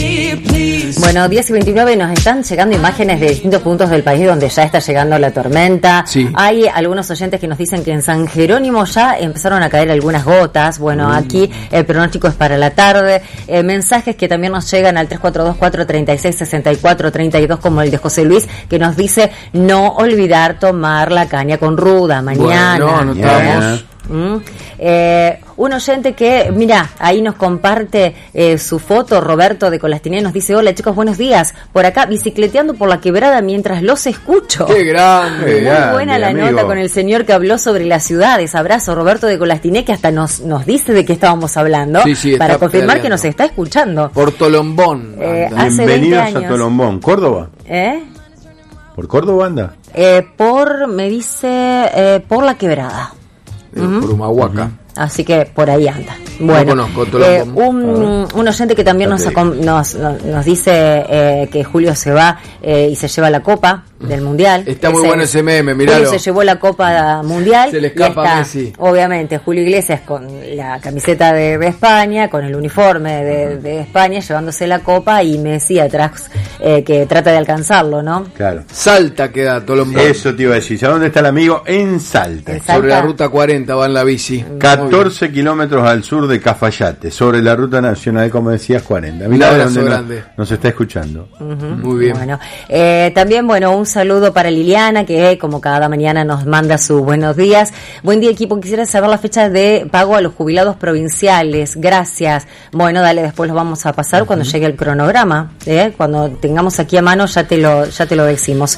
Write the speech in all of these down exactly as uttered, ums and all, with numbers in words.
Bueno, diez y veintinueve, nos están llegando imágenes de distintos puntos del país donde ya está llegando la tormenta. Sí. Hay algunos oyentes que nos dicen que en San Jerónimo ya empezaron a caer algunas gotas. Bueno, mm. aquí el pronóstico es para la tarde. Eh, mensajes que también nos llegan al tres cuatro dos, cuatro tres seis, seis cuatro tres dos, como el de José Luis, que nos dice no olvidar tomar la caña con ruda mañana. Bueno, no, no estamos. Mm. Eh, un oyente que, mira, ahí nos comparte eh, su foto, Roberto de Colastiné, nos dice: hola chicos, buenos días, por acá bicicleteando por la quebrada mientras los escucho. ¡Qué grande! Muy grande, buena la amigo. Nota con el señor que habló sobre las ciudades. Abrazo, Roberto de Colastiné, que hasta nos, nos dice de qué estábamos hablando, sí, sí, para confirmar pedaleando. que nos está escuchando. Por Tolombón. Eh, hace veinte Bienvenidos años. a Tolombón, Córdoba. ¿Eh? ¿Por Córdoba anda? Eh, por, me dice, eh, por la quebrada. Eh, uh-huh. Por Humahuaca. Uh-huh. Así que por ahí anda. Bueno, no conozco, eh, un, un oyente que también nos, nos, nos, nos dice eh, que Julio se va eh, y se lleva la copa del Mundial. Está ese, muy bueno ese meme, miralo. Julio se llevó la Copa Mundial. Se le escapa y está, Messi. Obviamente, Julio Iglesias con la camiseta de, de España, con el uniforme de, de España, llevándose la copa, y Messi atrás eh, que trata de alcanzarlo, ¿no? Claro. Salta queda Tolombón. Eso te iba a decir. ¿Sabes dónde está el amigo? En Salta. En Salta. Sobre la ruta cuarenta va en la bici. catorce kilómetros al sur de Cafayate, sobre la ruta nacional, como decías, cuarenta. Mirá Un dónde grande. nos, nos está escuchando. Uh-huh. Muy bien. Bueno, eh, también, bueno, un saludo para Liliana, que como cada mañana nos manda sus buenos días. Buen día, equipo. Quisiera saber la fecha de pago a los jubilados provinciales. Gracias. Bueno, dale, después lo vamos a pasar uh-huh. cuando llegue el cronograma. ¿eh? Cuando tengamos aquí a mano ya te lo, ya te lo decimos.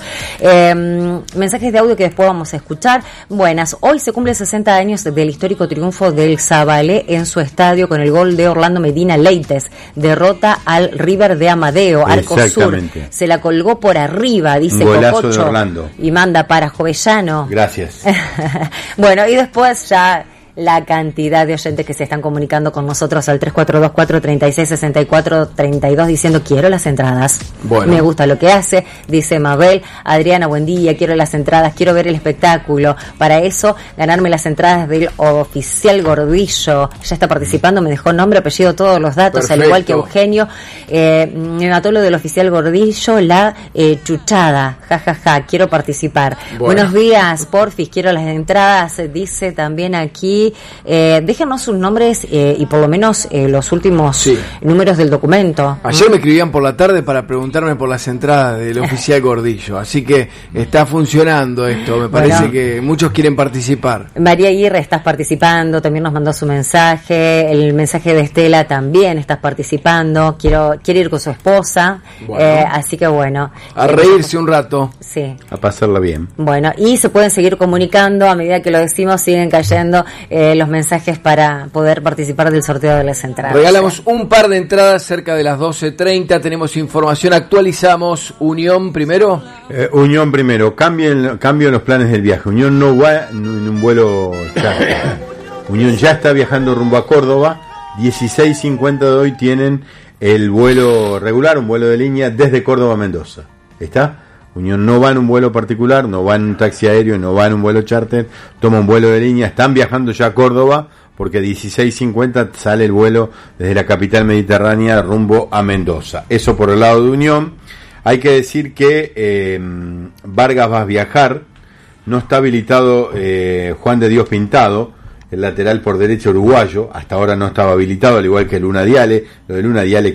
Eh, mensajes de audio que después vamos a escuchar. Buenas. Hoy se cumple sesenta años del histórico triunfo del Zabalé en su estadio con el gol de Orlando Medina Leites. Derrota al River de Amadeo, Arco Sur. Se la colgó por arriba, dice Cococho, y manda para Jovellano. Gracias. Bueno, y después ya la cantidad de oyentes que se están comunicando con nosotros al tres cuatro dos, cuatro tres seis, seis cuatro tres dos diciendo quiero las entradas. Bueno. Me gusta lo que hace, dice Mabel. Adriana, buen día, quiero las entradas, quiero ver el espectáculo. Para eso, ganarme las entradas del oficial Gordillo. Ya está participando, me dejó nombre, apellido, todos los datos. Perfecto. Al igual que Eugenio. Eh, me mató lo del oficial Gordillo, la eh, chuchada. Ja, ja, ja, quiero participar. Bueno. Buenos días, porfis, quiero las entradas, dice también aquí. Eh, déjenos sus nombres eh, y por lo menos eh, los últimos sí. números del documento. Ayer me escribían por la tarde para preguntarme por las entradas del oficial Gordillo, así que está funcionando esto, me parece bueno, que muchos quieren participar. María Aguirre, estás participando, también nos mandó su mensaje, el mensaje de Estela también, estás participando, quiero quiere ir con su esposa, bueno. eh, así que bueno. A eh, reírse un rato. Sí. A pasarla bien. Bueno, y se pueden seguir comunicando, a medida que lo decimos, siguen cayendo Eh, los mensajes para poder participar del sorteo de las entradas. Regalamos un par de entradas cerca de las doce treinta. Tenemos información, actualizamos. Unión primero. Eh, Unión primero. Cambien, cambio los planes del viaje. Unión no va en un vuelo charter. Unión ya está viajando rumbo a Córdoba. dieciséis cincuenta de hoy tienen el vuelo regular, un vuelo de línea desde Córdoba a Mendoza. ¿Está? Unión no va en un vuelo particular, no va en un taxi aéreo, no va en un vuelo charter, toma un vuelo de línea, están viajando ya a Córdoba, porque dieciséis cincuenta sale el vuelo desde la capital mediterránea rumbo a Mendoza. Eso por el lado de Unión. Hay que decir que eh, Vargas va a viajar, no está habilitado eh, Juan de Dios Pintado, el lateral por derecha uruguayo, hasta ahora no estaba habilitado, al igual que Luna Diale. Lo de Luna Diale